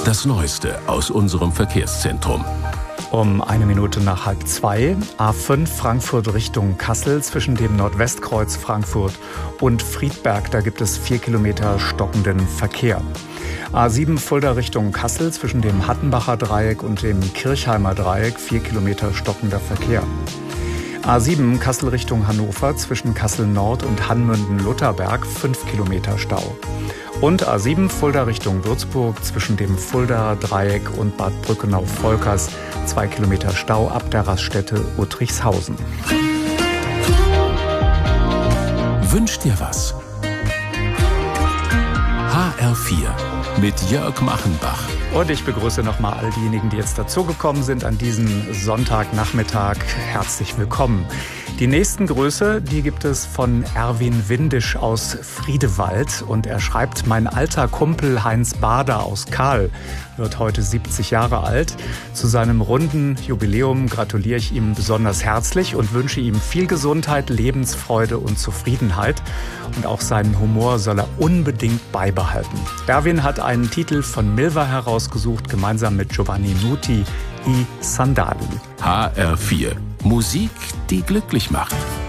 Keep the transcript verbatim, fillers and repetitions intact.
Das Neueste aus unserem Verkehrszentrum. Um eine Minute nach halb zwei, A fünf Frankfurt Richtung Kassel zwischen dem Nordwestkreuz Frankfurt und Friedberg. Da gibt es vier Kilometer stockenden Verkehr. A sieben Fulda Richtung Kassel zwischen dem Hattenbacher Dreieck und dem Kirchheimer Dreieck, vier Kilometer stockender Verkehr. A sieben Kassel Richtung Hannover zwischen Kassel Nord und Hanmünden-Lutherberg, fünf Kilometer Stau. Und A sieben Fulda Richtung Würzburg zwischen dem Fuldaer Dreieck und Bad Brückenau-Volkers, zwei Kilometer Stau ab der Raststätte Uttrichshausen. Wünscht dir was? H R vier mit Jörg Machenbach. Und ich begrüße nochmal all diejenigen, die jetzt dazugekommen sind an diesem Sonntagnachmittag. Herzlich willkommen. Die nächsten Grüße, die gibt es von Erwin Windisch aus Friedewald. Und er schreibt, mein alter Kumpel Heinz Bader aus Kahl wird heute siebzig Jahre alt. Zu seinem runden Jubiläum gratuliere ich ihm besonders herzlich und wünsche ihm viel Gesundheit, Lebensfreude und Zufriedenheit. Und auch seinen Humor soll er unbedingt beibehalten. Erwin hat einen Titel von Milva herausgesucht, gemeinsam mit Giovanni Nuti, I Sandali. H R vier. Musik, die glücklich macht.